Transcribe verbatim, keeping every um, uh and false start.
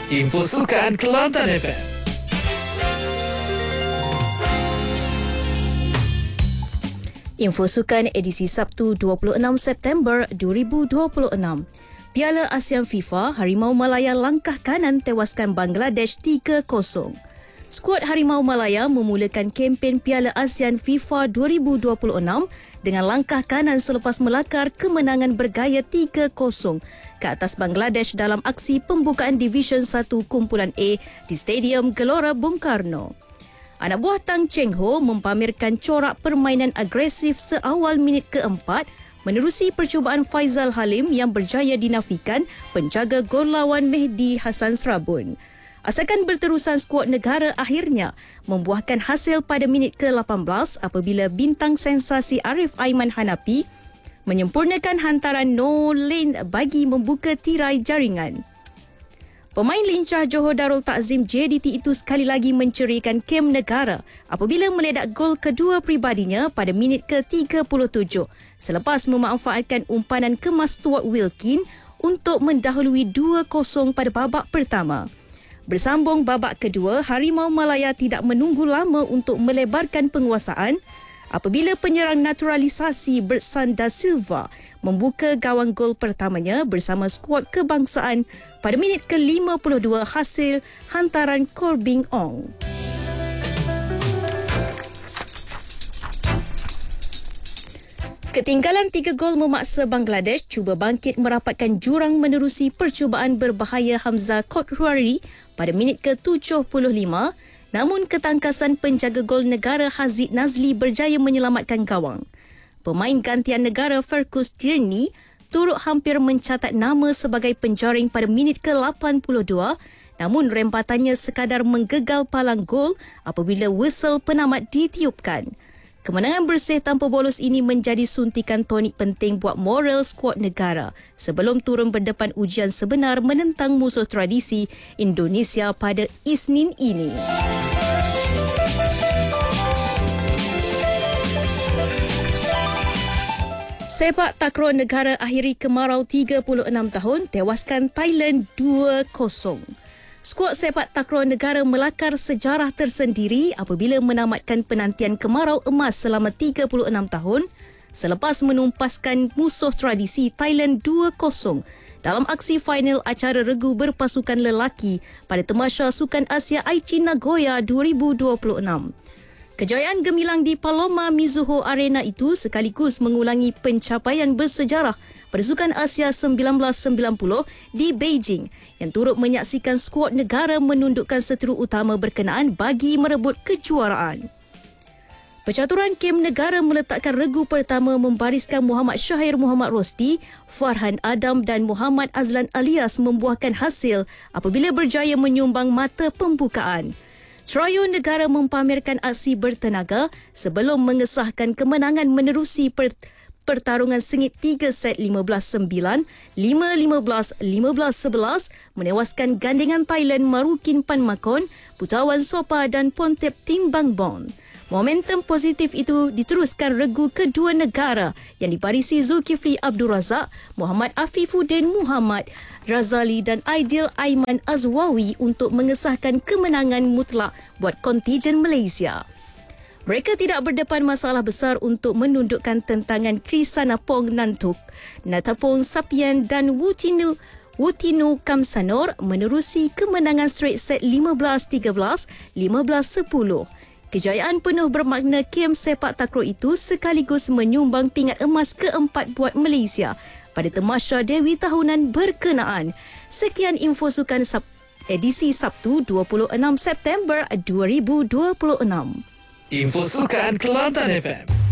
Info Sukan Kelantan F M. Info Sukan edisi Sabtu dua puluh enam September dua ribu dua puluh enam. Piala ASEAN FIFA, Harimau Malaya langkah kanan tewaskan Bangladesh tiga kosong. Skuad Harimau Malaya memulakan kempen Piala ASEAN FIFA dua ribu dua puluh enam dengan langkah kanan selepas melakar kemenangan bergaya tiga kosong ke atas Bangladesh dalam aksi pembukaan Division satu Kumpulan A di Stadium Gelora Bung Karno. Anak buah Tang Cheng Ho mempamerkan corak permainan agresif seawal minit keempat menerusi percubaan Faizal Halim yang berjaya dinafikan penjaga gol lawan Mehdi Hassan Serabun. Asakan berterusan skuad negara akhirnya membuahkan hasil pada minit ke lapan belas apabila bintang sensasi Arif Aiman Hanapi menyempurnakan hantaran no lane bagi membuka tirai jaringan. Pemain lincah Johor Darul Takzim J D T itu sekali lagi mencerikan kem negara apabila meledak gol kedua pribadinya pada minit ke tiga puluh tujuh selepas memanfaatkan umpanan kemas Stuart Wilkin untuk mendahului dua kosong pada babak pertama. Bersambung babak kedua, Harimau Malaya tidak menunggu lama untuk melebarkan penguasaan apabila penyerang naturalisasi Bersan Da Silva membuka gawang gol pertamanya bersama skuad kebangsaan pada minit ke lima puluh dua hasil hantaran Corbin Ong. Ketinggalan tiga gol memaksa Bangladesh cuba bangkit merapatkan jurang menerusi percubaan berbahaya Hamzah Kotwari pada minit ke tujuh puluh lima, namun ketangkasan penjaga gol negara Hazid Nazli berjaya menyelamatkan gawang. Pemain gantian negara Fergus Tierney turut hampir mencatat nama sebagai penjaring pada minit ke lapan puluh dua, namun rempatannya sekadar menggegal palang gol apabila whistle penamat ditiupkan. Kemenangan bersih tanpa bolos ini menjadi suntikan tonik penting buat moral skuad negara sebelum turun berdepan ujian sebenar menentang musuh tradisi Indonesia pada Isnin ini. Sepak takraw negara akhiri kemarau tiga puluh enam tahun tewaskan Thailand dua kosong. Skuad sepak takraw negara melakar sejarah tersendiri apabila menamatkan penantian kemarau emas selama tiga puluh enam tahun selepas menumpaskan musuh tradisi Thailand dua kosong dalam aksi final acara regu berpasukan lelaki pada Tamasya Sukan Asia Aichi Nagoya dua ribu dua puluh enam. Kejayaan gemilang di Paloma Mizuho Arena itu sekaligus mengulangi pencapaian bersejarah pada Sukan Asia seribu sembilan ratus sembilan puluh di Beijing yang turut menyaksikan skuad negara menundukkan seteru utama berkenaan bagi merebut kejuaraan. Percaturan kem negara meletakkan regu pertama membariskan Muhammad Syahir Muhammad Rosdi, Farhan Adam dan Muhammad Azlan Alias membuahkan hasil apabila berjaya menyumbang mata pembukaan. Trio negara mempamerkan aksi bertenaga sebelum mengesahkan kemenangan menerusi per- pertarungan sengit tiga set lima belas sembilan, lima lima belas, lima belas sebelas menewaskan gandengan Thailand Marukin Panmakon, Butawan Sopa dan Pontep Timbangbon. Momentum positif itu diteruskan regu kedua negara yang dibarisi Zulkifli Abdul Razak, Muhammad Afifuddin Muhammad Razali dan Aidil Aiman Azwawi untuk mengesahkan kemenangan mutlak buat kontijen Malaysia. Mereka tidak berdepan masalah besar untuk menundukkan tentangan Krisanapong Nantuk, Natapong Sapian dan Wutinu Wutinu Kamsanor menerusi kemenangan straight set lima belas tiga belas, lima belas sepuluh. Kejayaan penuh bermakna kem sepak takraw itu sekaligus menyumbang pingat emas keempat buat Malaysia pada Tamasya Dewi tahunan berkenaan. Sekian info sukan Sab- edisi Sabtu dua puluh enam September dua ribu dua puluh enam. Info Sukan Kelantan F M.